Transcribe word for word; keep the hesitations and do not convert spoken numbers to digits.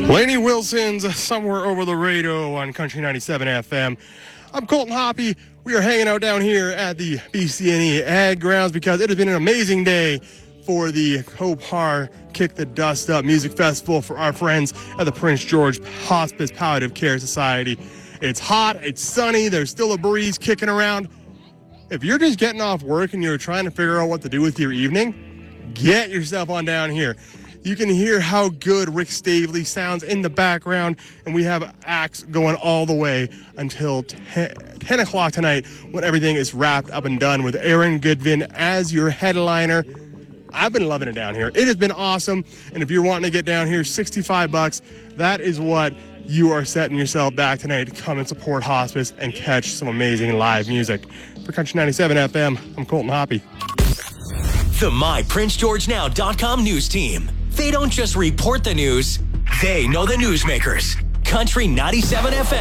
Lainey Wilson's Somewhere Over the Radio on Country ninety-seven F M. I'm Colton Hoppy. We are hanging out down here at the B C N E Ag Grounds because it has been an amazing day for the Copar Kick the Dust Up Music Festival for our friends at the Prince George Hospice Palliative Care Society. It's hot, it's sunny, there's still a breeze kicking around. If you're just getting off work and you're trying to figure out what to do with your evening, get yourself on down here. You can hear how good Rick Stavely sounds in the background, and we have acts going all the way until ten o'clock tonight when everything is wrapped up and done with Aaron Goodvin as your headliner. I've been loving it down here. It has been awesome, and if you're wanting to get down here, sixty-five bucks, that is what you are setting yourself back tonight to come and support hospice and catch some amazing live music. For Country ninety-seven F M, I'm Colton Hoppy. The My Prince George Now dot com news team. They don't just report the news, they know the newsmakers. Country ninety-seven F M.